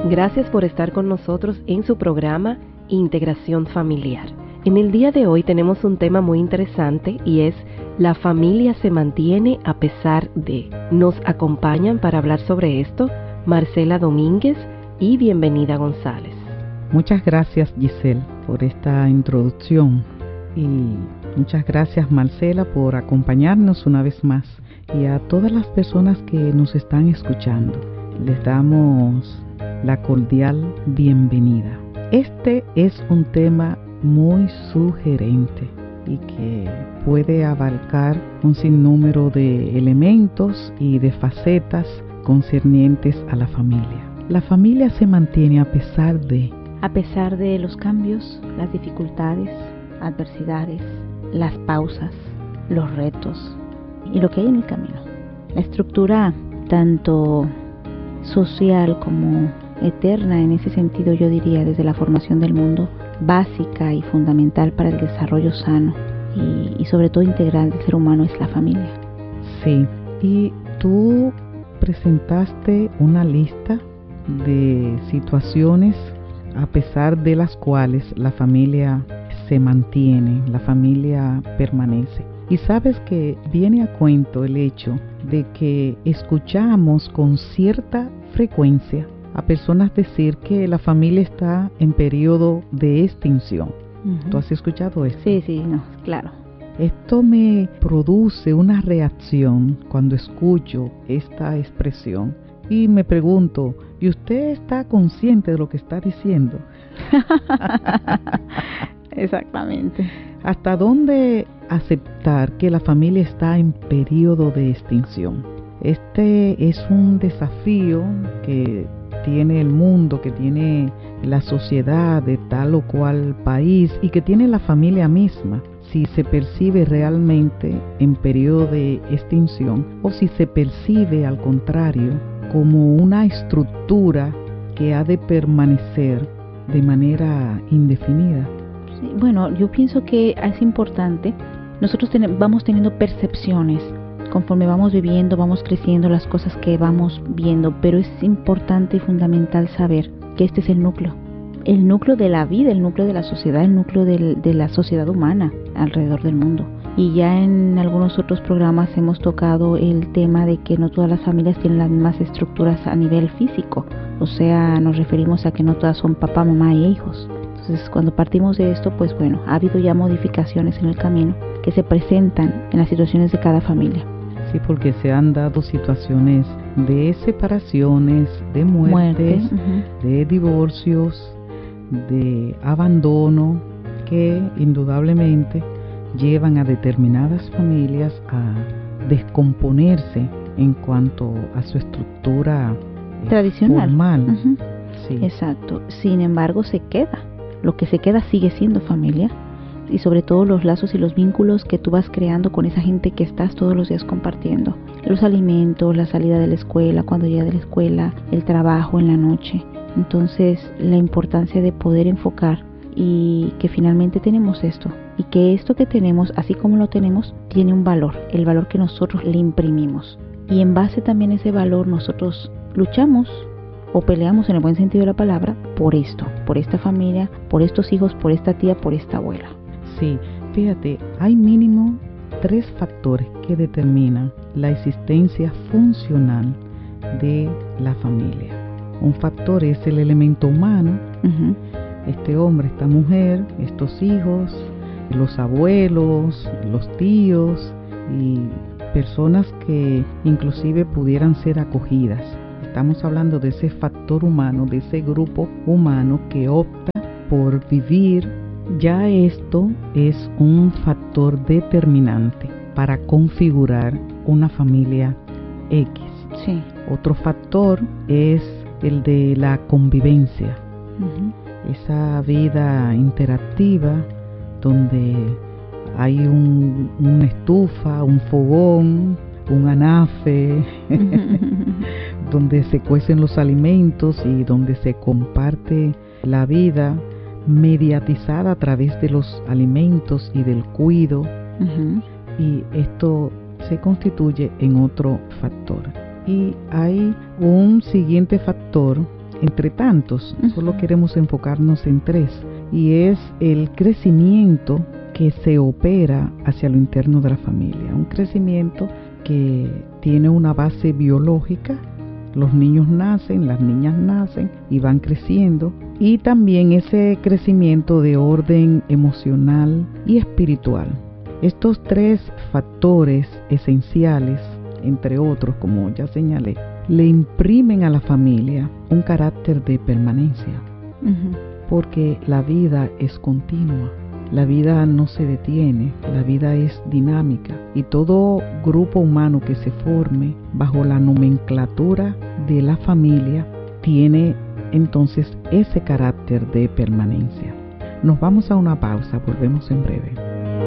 Gracias por estar con nosotros en su programa Integración Familiar. En el día de hoy tenemos un tema muy interesante y es la familia se mantiene a pesar de. Nos acompañan para hablar sobre esto Marcela Domínguez y Bienvenida González. Muchas gracias, Giselle, por esta introducción y muchas gracias, Marcela, por acompañarnos una vez más, y a todas las personas que nos están escuchando les damos la cordial bienvenida. Este es un tema muy sugerente y que puede abarcar un sinnúmero de elementos y de facetas concernientes a la familia. La familia se mantiene a pesar de los cambios, las dificultades, adversidades, las pausas, los retos y lo que hay en el camino. La estructura tanto social como eterna, en ese sentido yo diría desde la formación del mundo, básica y fundamental para el desarrollo sano y sobre todo integral del ser humano, es la familia. Sí, y tú presentaste una lista de situaciones a pesar de las cuales la familia se mantiene, la familia permanece. Y sabes que viene a cuento el hecho de que escuchamos con cierta frecuencia a personas decir que la familia está en periodo de extinción. Uh-huh. ¿Tú has escuchado esto? Sí, no, claro. Esto me produce una reacción cuando escucho esta expresión y me pregunto, ¿y usted está consciente de lo que está diciendo? Exactamente. ¿Hasta dónde aceptar que la familia está en periodo de extinción? Este es un desafío que tiene el mundo, que tiene la sociedad de tal o cual país y que tiene la familia misma. Si se percibe realmente en periodo de extinción o si se percibe al contrario como una estructura que ha de permanecer de manera indefinida. Sí, bueno, yo pienso que es importante, nosotros vamos teniendo percepciones conforme vamos viviendo, vamos creciendo, las cosas que vamos viendo, pero es importante y fundamental saber que este es el núcleo de la vida, el núcleo de la sociedad, el núcleo de la sociedad humana alrededor del mundo. Y ya en algunos otros programas hemos tocado el tema de que no todas las familias tienen las mismas estructuras a nivel físico, o sea, nos referimos a que no todas son papá, mamá y hijos. Entonces, cuando partimos de esto, pues bueno, ha habido ya modificaciones en el camino que se presentan en las situaciones de cada familia. Sí, porque se han dado situaciones de separaciones, de muertes, uh-huh, de divorcios, de abandono, que indudablemente llevan a determinadas familias a descomponerse en cuanto a su estructura tradicional, formal. Uh-huh. Sí. Exacto. Sin embargo, lo que se queda sigue siendo familia, y sobre todo los lazos y los vínculos que tú vas creando con esa gente que estás todos los días compartiendo. Los alimentos, la salida de la escuela, cuando llega de la escuela, el trabajo en la noche. Entonces, la importancia de poder enfocar y que finalmente tenemos esto. Y que esto que tenemos, así como lo tenemos, tiene un valor, el valor que nosotros le imprimimos. Y en base también a ese valor nosotros luchamos o peleamos en el buen sentido de la palabra por esto, por esta familia, por estos hijos, por esta tía, por esta abuela. Sí, fíjate, hay mínimo 3 factores que determinan la existencia funcional de la familia. Un factor es el elemento humano, uh-huh, este hombre, esta mujer, estos hijos, los abuelos, los tíos y personas que inclusive pudieran ser acogidas. Estamos hablando de ese factor humano, de ese grupo humano que opta por vivir. Ya esto es un factor determinante para configurar una familia X. Sí. Otro factor es el de la convivencia, uh-huh, esa vida interactiva donde hay una estufa, un fogón, un anafe, donde se cuecen los alimentos y donde se comparte la vida mediatizada a través de los alimentos y del cuido, uh-huh, y esto se constituye en otro factor. Y hay un siguiente factor entre tantos. Ujú. Solo queremos enfocarnos en 3, y es el crecimiento que se opera hacia lo interno de la familia. Un crecimiento que tiene una base biológica. Los niños nacen, las niñas nacen y van creciendo. Y también ese crecimiento de orden emocional y espiritual. Estos 3 factores esenciales, entre otros, como ya señalé, le imprimen a la familia un carácter de permanencia. Ujú. Porque la vida es continua. La vida no se detiene, la vida es dinámica, y todo grupo humano que se forme bajo la nomenclatura de la familia tiene entonces ese carácter de permanencia. Nos vamos a una pausa, volvemos en breve.